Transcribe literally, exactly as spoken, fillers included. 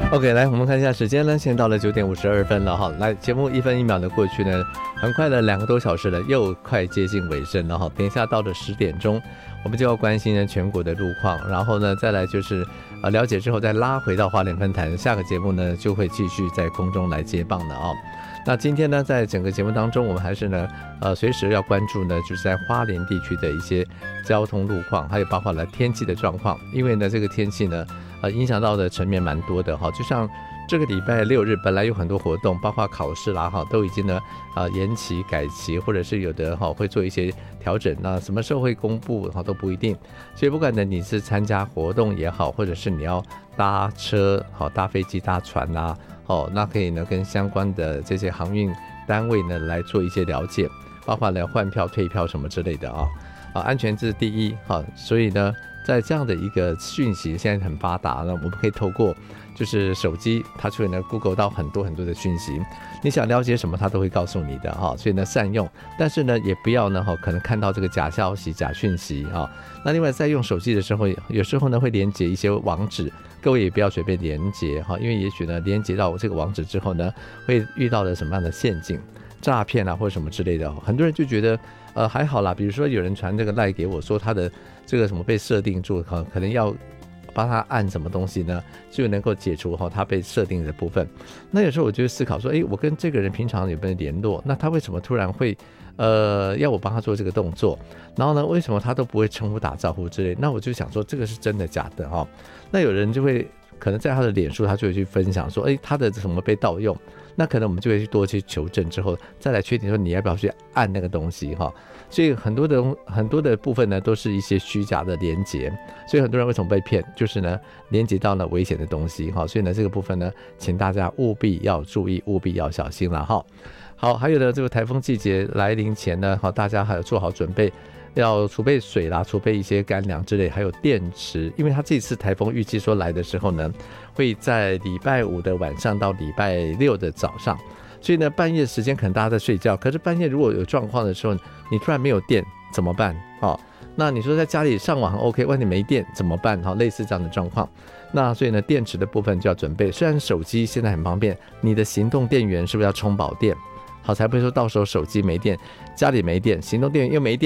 OK， 来，我们看一下时间呢，现在到了九点五十二分了哈。来，节目一分一秒的过去呢，很快的两个多小时了，又快接近尾声了哈。等一下到了十点钟，我们就要关心呢全国的路况，然后呢再来就是呃了解之后再拉回到花莲分坛，下个节目呢就会继续在空中来接棒的哦。那今天呢，在整个节目当中，我们还是呢，呃，随时要关注呢，就是在花莲地区的一些交通路况，还有包括了天气的状况，因为呢，这个天气呢，呃，影响到的层面蛮多的哈。就像这个礼拜六日本来有很多活动，包括考试啦哈，都已经呢，呃，延期、改期，或者是有的哈会做一些调整，那什么时候会公布哈都不一定。所以不管呢你是参加活动也好，或者是你要搭车、好搭飞机、搭船啦。哦，那可以呢跟相关的这些航运单位呢来做一些了解，包括呢换票、退票什么之类的啊、哦、啊，安全是第一哈、哦，所以呢在这样的一个讯息现在很发达呢，我们可以透过就是手机，它就会呢 Google 到很多很多的讯息，你想了解什么它都会告诉你的哈、哦，所以呢善用，但是呢也不要呢哈、哦、可能看到这个假消息、假讯息啊、哦。那另外在用手机的时候，有时候呢会连接一些网址。各位也不要随便连接哈，因为也许呢连接到这个网址之后呢，会遇到了什么样的陷阱、诈骗啊或者什么之类的。很多人就觉得呃还好啦，比如说有人传这个赖给我说他的这个什么被设定住，可能要帮他按什么东西呢，就能够解除他被设定的部分。那有时候我就会思考说，哎，我跟这个人平常有没有联络？那他为什么突然会呃要我帮他做这个动作？然后呢，为什么他都不会称呼打招呼之类？那我就想说，这个是真的假的哈？那有人就会可能在他的脸书，他就会去分享说，哎，他的什么被盗用？那可能我们就会去多去求证之后，再来确定说你要不要去按那个东西哈。所以很多的很多的部分呢，都是一些虚假的连结。所以很多人为什么被骗，就是呢连接到了危险的东西哈。所以呢这个部分呢，请大家务必要注意，务必要小心了哈。好，还有呢这个台风季节来临前呢，好大家还有做好准备。要储备水啦，储备一些干粮之类，还有电池，因为他这次台风预计说来的时候呢，会在礼拜五的晚上到礼拜六的早上，所以呢半夜时间可能大家在睡觉，可是半夜如果有状况的时候，你突然没有电怎么办？哦，那你说在家里上网很 OK， 万一没电怎么办？好，类似这样的状况，那所以呢电池的部分就要准备。虽然手机现在很方便，你的行动电源是不是要充饱电？好，才不会说到时候手机没电，家里没电，行动电源又没电。